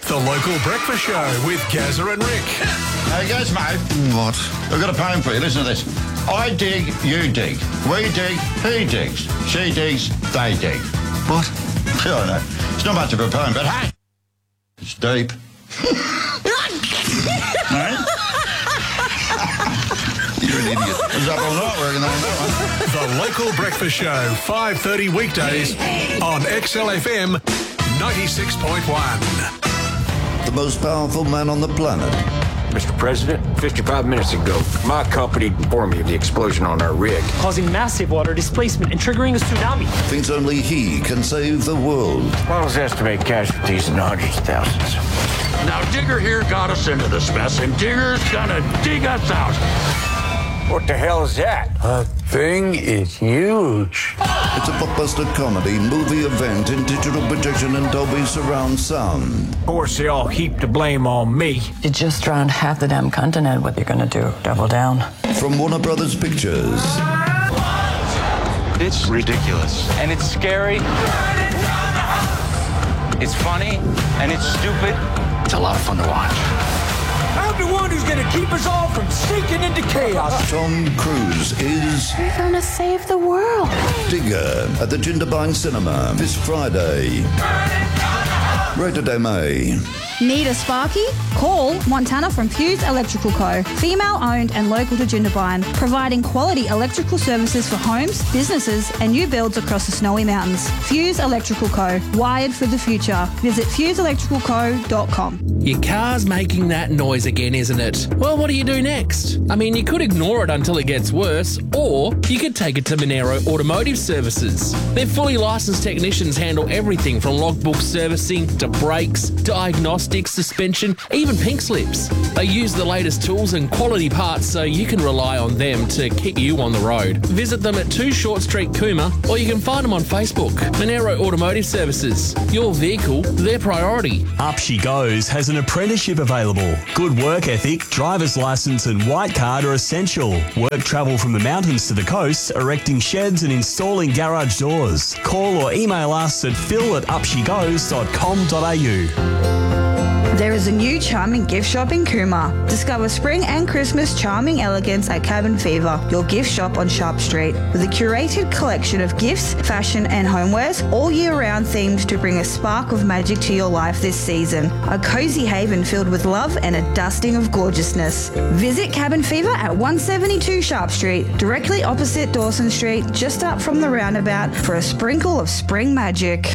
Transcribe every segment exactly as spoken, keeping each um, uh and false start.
The Local Breakfast Show with Gazza and Rick. Hey, guys, mate. What? I've got a poem for you. Listen to this. I dig, you dig. We dig, he digs. She digs, they dig. What? I know. It's not much of a poem, but hey, it's deep. Right? You're an idiot. I was up all night working on that one. The Local Breakfast Show, five thirty weekdays on X L F M ninety-six point one. The most powerful man on the planet. Mister President, fifty-five minutes ago, my company informed me of the explosion on our rig. Causing massive water displacement and triggering a tsunami. Thinks only he can save the world. Models estimate casualties in the hundreds of thousands. Now, Digger here got us into this mess, and Digger's gonna dig us out. What the hell is that? That thing is huge. It's a blockbuster comedy movie event in digital projection and Dolby surround sound. Of course, they all heap the blame on me. You just drowned half the damn continent. What are you gonna do? Double down? From Warner Brothers Pictures. It's ridiculous. And it's scary. It's funny. And it's stupid. It's a lot of fun to watch. I'm the one who's gonna keep us all from sinking into chaos. Tom Cruise is We're gonna save the world. Digger at the Jindabyne Cinema this Friday. Rated M A. Need a Sparky? Call Montana from Fuse Electrical Co. Female-owned and local to Jindabyne, providing quality electrical services for homes, businesses and new builds across the Snowy Mountains. Fuse Electrical Co. Wired for the future. Visit fuse electrical co dot com. Your car's making that noise again, isn't it? Well, what do you do next? I mean, you could ignore it until it gets worse, or you could take it to Monero Automotive Services. Their fully licensed technicians handle everything from logbook servicing to brakes, diagnostics, suspension, even pink slips. They use the latest tools and quality parts so you can rely on them to keep you on the road. Visit them at two Short Street, Cooma, or you can find them on Facebook. Monero Automotive Services. Your vehicle, their priority. Up She Goes has an apprenticeship available. Good work ethic, driver's license and white card are essential. Work travel from the mountains to the coast, erecting sheds and installing garage doors. Call or email us at phil at up she goes dot com dot a u. There is a new charming gift shop in Cooma. Discover spring and Christmas charming elegance at Cabin Fever, your gift shop on Sharp Street, with a curated collection of gifts, fashion and homewares, all year round themed to bring a spark of magic to your life this season. A cozy haven filled with love and a dusting of gorgeousness. Visit Cabin Fever at one seventy-two Sharp Street, directly opposite Dawson Street, just up from the roundabout, for a sprinkle of spring magic.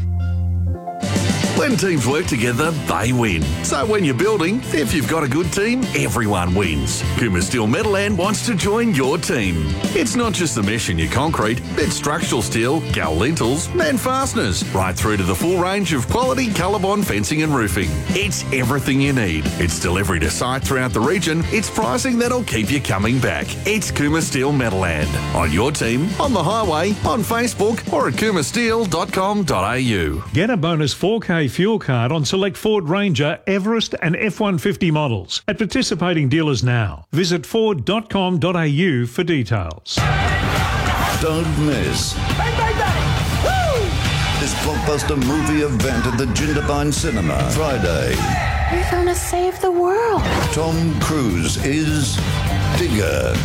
When teams work together, they win. So when you're building, if you've got a good team, everyone wins. Cooma Steel Meadowland wants to join your team. It's not just the mesh in your concrete, it's structural steel, gal lintels and fasteners, right through to the full range of quality Colorbond fencing and roofing. It's everything you need. It's delivery to site throughout the region. It's pricing that'll keep you coming back. It's Cooma Steel Meadowland. On your team, on the highway, on Facebook or at cooma steel dot com dot a u. Get a bonus four K fuel card on select Ford Ranger, Everest and F one fifty models at participating dealers now. Visit ford dot com dot a u for details. Don't miss Bang, bang, bang! Woo! this blockbuster movie event at the Jindabyne Cinema Friday. We're gonna save the world. Tom Cruise is Digger.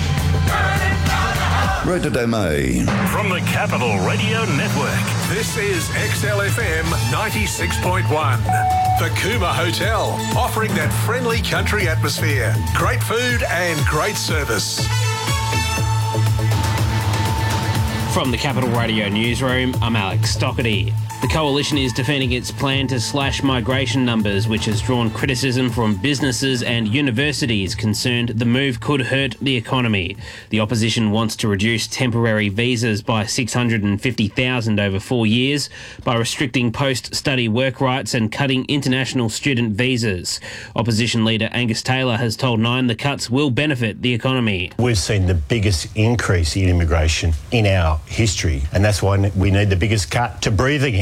Rated M A. From the Capital Radio Network, this is X L F M ninety-six point one. The Cooma Hotel, offering that friendly country atmosphere, great food and great service. From the Capital Radio Newsroom, I'm Alex Stockerty. The Coalition is defending its plan to slash migration numbers, which has drawn criticism from businesses and universities concerned the move could hurt the economy. The opposition wants to reduce temporary visas by six hundred fifty thousand over four years by restricting post-study work rights and cutting international student visas. Opposition leader Angus Taylor has told Nine the cuts will benefit the economy. We've seen the biggest increase in immigration in our history, and that's why we need the biggest cut to breathe again.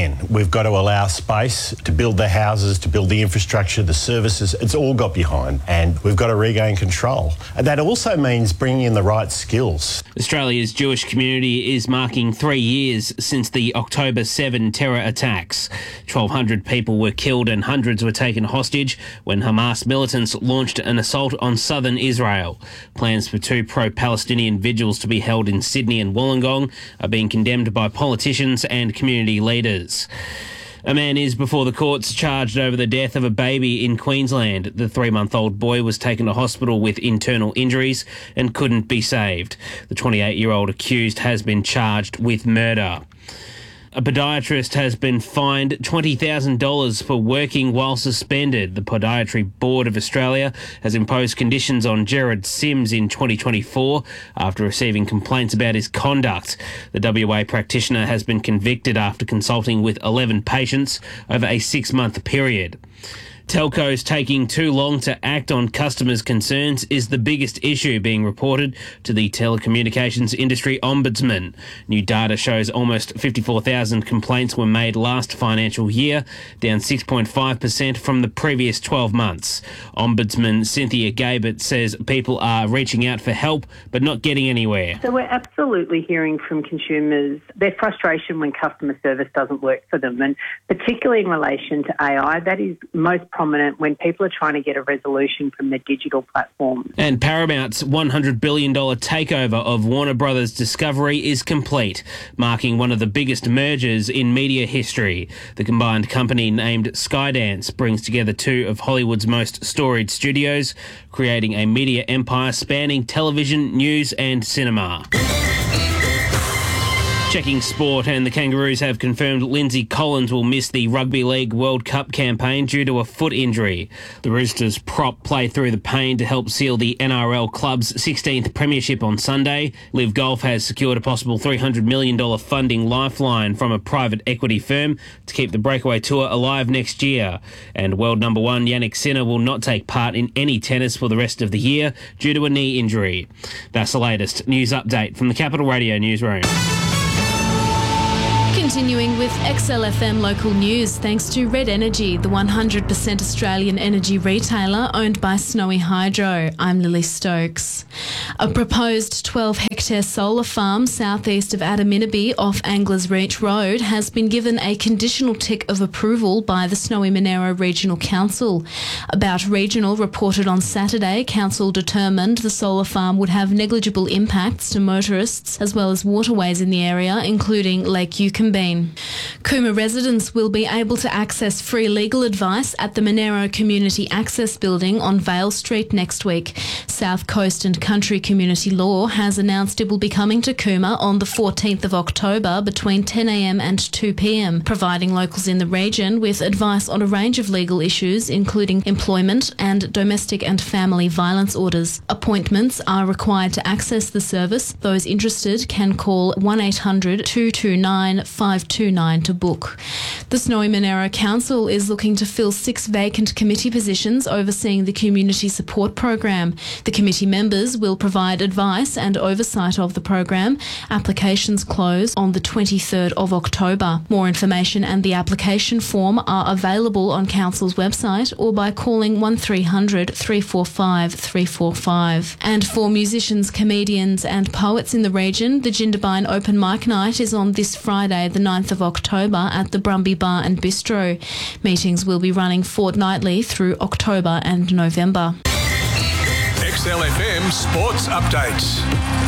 again. We've got to allow space to build the houses, to build the infrastructure, the services. It's all got behind, and we've got to regain control. And that also means bringing in the right skills. Australia's Jewish community is marking three years since the October seventh terror attacks. twelve hundred people were killed and hundreds were taken hostage when Hamas militants launched an assault on southern Israel. Plans for two pro-Palestinian vigils to be held in Sydney and Wollongong are being condemned by politicians and community leaders. A man is before the courts charged over the death of a baby in Queensland. The three-month-old boy was taken to hospital with internal injuries and couldn't be saved. The twenty-eight-year-old accused has been charged with murder. A podiatrist has been fined twenty thousand dollars for working while suspended. The Podiatry Board of Australia has imposed conditions on Gerard Sims in twenty twenty-four after receiving complaints about his conduct. The W A practitioner has been convicted after consulting with eleven patients over a six-month period. Telcos taking too long to act on customers' concerns is the biggest issue being reported to the Telecommunications Industry Ombudsman. New data shows almost fifty-four thousand complaints were made last financial year, down six point five percent from the previous twelve months. Ombudsman Cynthia Gabert says people are reaching out for help but not getting anywhere. So we're absolutely hearing from consumers their frustration when customer service doesn't work for them, and particularly in relation to A I, that is most prominent when people are trying to get a resolution from their digital platforms. And Paramount's one hundred billion dollars takeover of Warner Brothers Discovery is complete, marking one of the biggest mergers in media history. The combined company, named Skydance, brings together two of Hollywood's most storied studios, creating a media empire spanning television, news and cinema. Checking sport, and the Kangaroos have confirmed Lindsay Collins will miss the Rugby League World Cup campaign due to a foot injury. The Roosters prop play through the pain to help seal the N R L club's sixteenth premiership on Sunday. Liv Golf has secured a possible three hundred million dollars funding lifeline from a private equity firm to keep the breakaway tour alive next year. And world number one Yannick Sinner will not take part in any tennis for the rest of the year due to a knee injury. That's the latest news update from the Capital Radio newsroom. Continuing with X L F M local news, thanks to Red Energy, the one hundred percent Australian energy retailer owned by Snowy Hydro. I'm Lily Stokes. A proposed twelve hectare solar farm southeast of Adaminaby off Anglers Reach Road has been given a conditional tick of approval by the Snowy Monaro Regional Council. About Regional reported on Saturday, Council determined the solar farm would have negligible impacts to motorists as well as waterways in the area, including Lake Yucumbean. Cooma residents will be able to access free legal advice at the Monaro Community Access Building on Vale Street next week. South Coast and Country Community Law has announced it will be coming to Cooma on the fourteenth of October between ten a m and two p m, providing locals in the region with advice on a range of legal issues, including employment and domestic and family violence orders. Appointments are required to access the service. Those interested can call one eight hundred two two nine five two nine to book. The Snowy Monaro Council is looking to fill six vacant committee positions overseeing the community support program. The committee members will provide advice and oversight of the program. Applications close on the twenty-third of October. More information and the application form are available on Council's website or by calling one three hundred three four five three four five. And for musicians, comedians and poets in the region, the Jindabyne Open Mic Night is on this Friday, the ninth of October at the Brumby Bar and Bistro. Meetings will be running fortnightly through October and November. X L F M Sports Updates.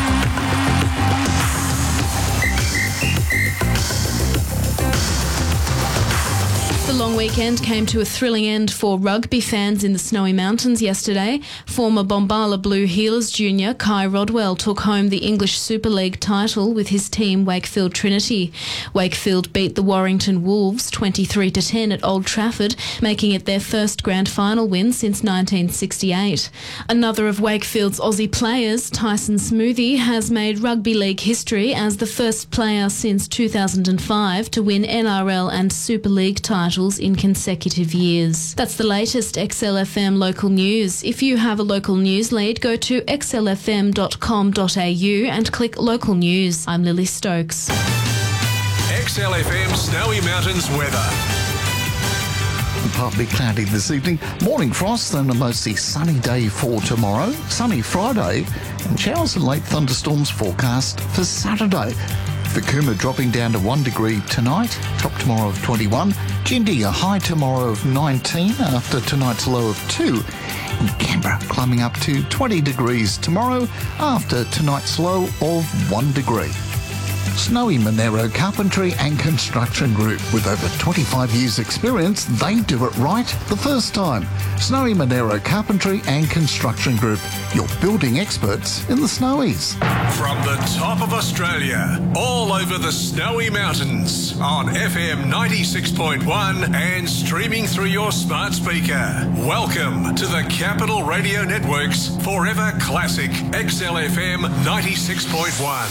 The long weekend came to a thrilling end for rugby fans in the Snowy Mountains yesterday. Former Bombala Blue Heelers junior Kai Rodwell took home the English Super League title with his team Wakefield Trinity. Wakefield beat the Warrington Wolves twenty-three to ten at Old Trafford, making it their first grand final win since nineteen sixty-eight. Another of Wakefield's Aussie players, Tyson Smoothie, has made rugby league history as the first player since two thousand five to win N R L and Super League titles in consecutive years. That's the latest X L F M local news. If you have a local news lead, go to x l f m dot com dot a u and click local news. I'm Lily Stokes. X L F M Snowy Mountains weather. Partly cloudy this evening. Morning frost and a mostly sunny day for tomorrow. Sunny Friday and showers and late thunderstorms forecast for Saturday. For Cooma dropping down to one degree tonight. Top tomorrow of twenty-one. Jindy a high tomorrow of nineteen after tonight's low of two. And Canberra climbing up to twenty degrees tomorrow after tonight's low of one degree. Snowy Monero Carpentry and Construction Group. With over twenty-five years experience, they do it right the first time. Snowy Monero Carpentry and Construction Group, your building experts in the Snowies. From the top of Australia, all over the Snowy Mountains, on F M ninety-six point one and streaming through your smart speaker. Welcome to the Capital Radio Network's Forever Classic X L F M ninety-six point one.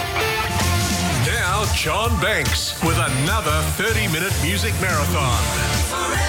Now, John Banks with another thirty-minute music marathon.